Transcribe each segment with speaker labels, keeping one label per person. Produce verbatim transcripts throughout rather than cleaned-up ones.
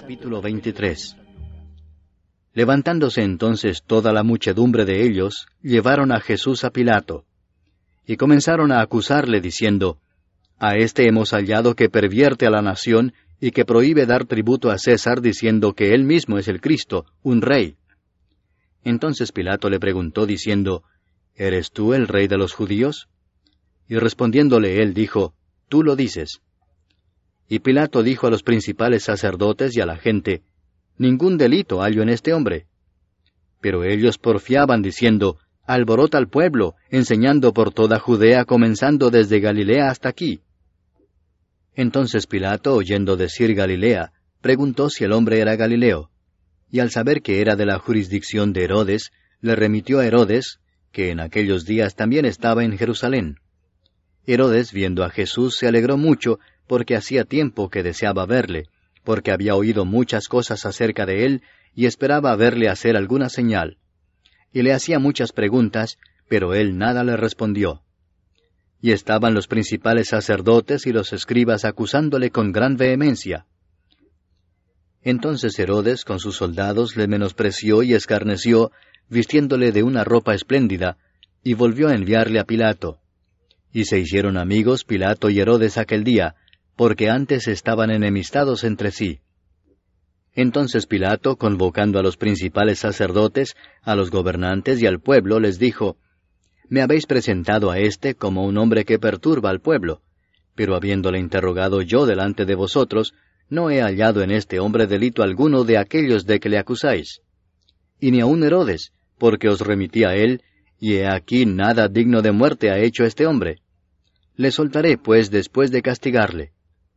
Speaker 1: Capítulo veintitrés. Levantándose entonces toda la muchedumbre de ellos, llevaron a Jesús a Pilato, y comenzaron a acusarle diciendo, A éste hemos hallado que pervierte a la nación, y que prohíbe dar tributo a César, diciendo que él mismo es el Cristo, un rey. Entonces Pilato le preguntó diciendo, ¿Eres tú el rey de los judíos? Y respondiéndole él dijo, Tú lo dices. Y Pilato dijo a los principales sacerdotes y a la gente, Ningún delito hallo en este hombre. Pero ellos porfiaban diciendo, Alborota al pueblo, enseñando por toda Judea, comenzando desde Galilea hasta aquí. Entonces Pilato, oyendo decir Galilea, preguntó si el hombre era Galileo. Y al saber que era de la jurisdicción de Herodes, le remitió a Herodes, que en aquellos días también estaba en Jerusalén. Herodes, viendo a Jesús, se alegró mucho, porque hacía tiempo que deseaba verle, porque había oído muchas cosas acerca de él, y esperaba verle hacer alguna señal. Y le hacía muchas preguntas, pero él nada le respondió. Y estaban los principales sacerdotes y los escribas acusándole con gran vehemencia. Entonces Herodes con sus soldados le menospreció y escarneció, vistiéndole de una ropa espléndida, y volvió a enviarle a Pilato. Y se hicieron amigos Pilato y Herodes aquel día, porque antes estaban enemistados entre sí. Entonces Pilato, convocando a los principales sacerdotes, a los gobernantes y al pueblo, les dijo, Me habéis presentado a éste como un hombre que perturba al pueblo, pero habiéndole interrogado yo delante de vosotros, no he hallado en este hombre delito alguno de aquellos de que le acusáis. Y ni aun Herodes, porque os remití a él, y he aquí nada digno de muerte ha hecho este hombre. Le soltaré, pues, después de castigarle.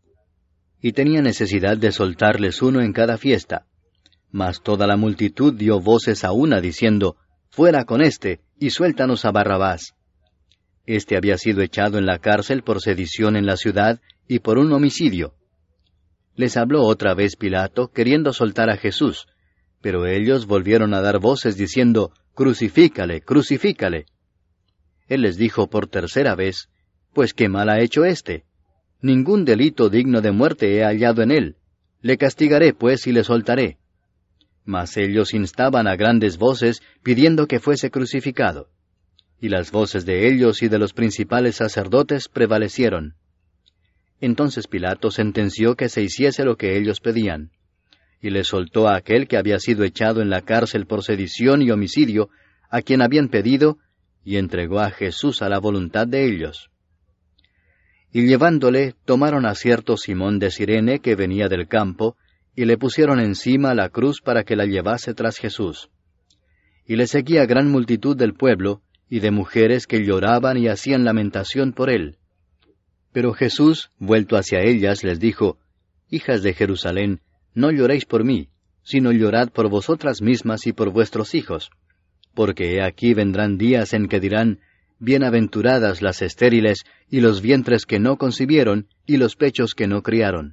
Speaker 1: Y tenía necesidad de soltarles uno en cada fiesta. Mas toda la multitud dio voces a una, diciendo, Fuera con éste, y suéltanos a Barrabás. Este había sido echado en la cárcel por sedición en la ciudad, y por un homicidio. Les habló otra vez Pilato, queriendo soltar a Jesús, pero ellos volvieron a dar voces, diciendo, Crucifícale, crucifícale. Él les dijo por tercera vez, Pues qué mal ha hecho éste. Ningún delito digno de muerte he hallado en él. Le castigaré, pues, y le soltaré. Mas ellos instaban a grandes voces, pidiendo que fuese crucificado. Y las voces de ellos y de los principales sacerdotes prevalecieron. Entonces Pilato sentenció que se hiciese lo que ellos pedían. Y le soltó a aquel que había sido echado en la cárcel por sedición y homicidio, a quien habían pedido, y entregó a Jesús a la voluntad de ellos. Y llevándole, tomaron a cierto Simón de Cirene que venía del campo, y le pusieron encima la cruz para que la llevase tras Jesús. Y le seguía gran multitud del pueblo, y de mujeres que lloraban y hacían lamentación por él. Pero Jesús, vuelto hacia ellas, les dijo, Hijas de Jerusalén, no lloréis por mí, sino llorad por vosotras mismas y por vuestros hijos. Porque he aquí vendrán días en que dirán, Bienaventuradas las estériles, y los vientres que no concibieron, y los pechos que no criaron.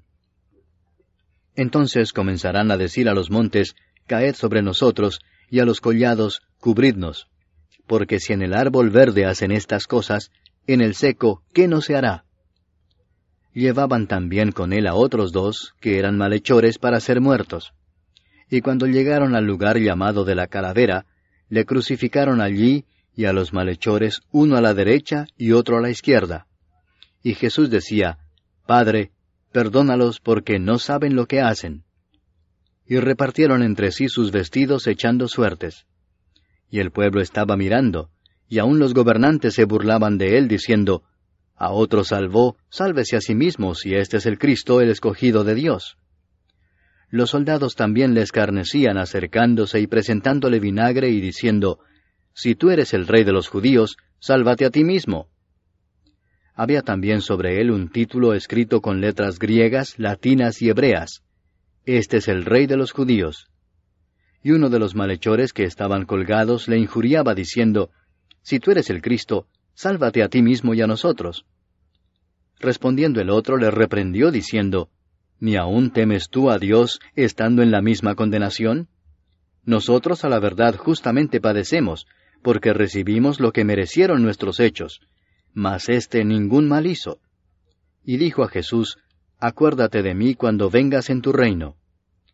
Speaker 1: Entonces comenzarán a decir a los montes, Caed sobre nosotros, y a los collados, Cubridnos. Porque si en el árbol verde hacen estas cosas, en el seco, ¿qué no se hará? Llevaban también con él a otros dos, que eran malhechores para ser muertos. Y cuando llegaron al lugar llamado de la Calavera, le crucificaron allí, y a los malhechores uno a la derecha y otro a la izquierda. Y Jesús decía, Padre, perdónalos porque no saben lo que hacen. Y repartieron entre sí sus vestidos echando suertes. Y el pueblo estaba mirando, y aun los gobernantes se burlaban de él, diciendo, A otro salvó, sálvese a sí mismo, si este es el Cristo, el escogido de Dios. Los soldados también le escarnecían, acercándose y presentándole vinagre y diciendo, Si tú eres el rey de los judíos, sálvate a ti mismo. Había también sobre él un título escrito con letras griegas, latinas y hebreas. Este es el rey de los judíos. Y uno de los malhechores que estaban colgados le injuriaba diciendo, Si tú eres el Cristo, sálvate a ti mismo y a nosotros. Respondiendo el otro le reprendió diciendo, ¿Ni aún temes tú a Dios estando en la misma condenación? Nosotros a la verdad justamente padecemos, porque recibimos lo que merecieron nuestros hechos, mas éste ningún mal hizo. Y dijo a Jesús, Acuérdate de mí cuando vengas en tu reino.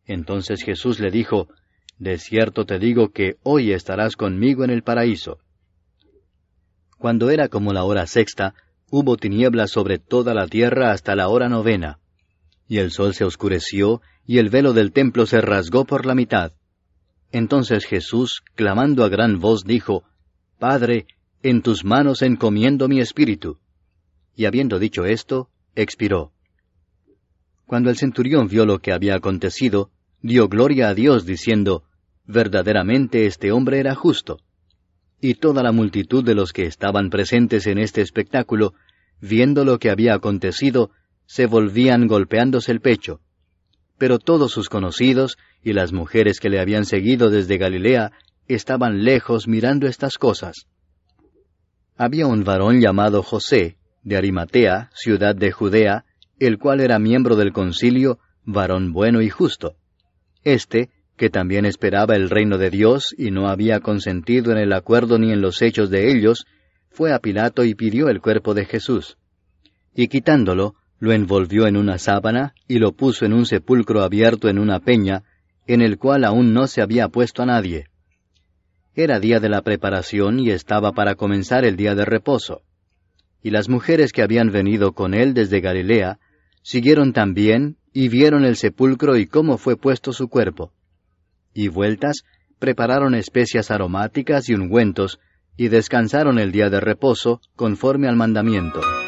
Speaker 1: Entonces Jesús le dijo, De cierto te digo que hoy estarás conmigo en el paraíso. Cuando era como la hora sexta, hubo tinieblas sobre toda la tierra hasta la hora novena. Y el sol se oscureció, y el velo del templo se rasgó por la mitad. Entonces Jesús, clamando a gran voz, dijo, Padre, en tus manos encomiendo mi espíritu. Y habiendo dicho esto, expiró. Cuando el centurión vio lo que había acontecido, dio gloria a Dios, diciendo, Verdaderamente este hombre era justo. Y toda la multitud de los que estaban presentes en este espectáculo, viendo lo que había acontecido, se volvían golpeándose el pecho. Pero todos sus conocidos y las mujeres que le habían seguido desde Galilea estaban lejos mirando estas cosas. Había un varón llamado José, de Arimatea, ciudad de Judea, el cual era miembro del concilio, varón bueno y justo. Este, que también esperaba el reino de Dios y no había consentido en el acuerdo ni en los hechos de ellos, fue a Pilato y pidió el cuerpo de Jesús. Y quitándolo, lo envolvió en una sábana y lo puso en un sepulcro abierto en una peña, en el cual aún no se había puesto a nadie. Era día de la preparación y estaba para comenzar el día de reposo. Y las mujeres que habían venido con él desde Galilea, siguieron también y vieron el sepulcro y cómo fue puesto su cuerpo. Y vueltas, prepararon especias aromáticas y ungüentos, y descansaron el día de reposo, conforme al mandamiento.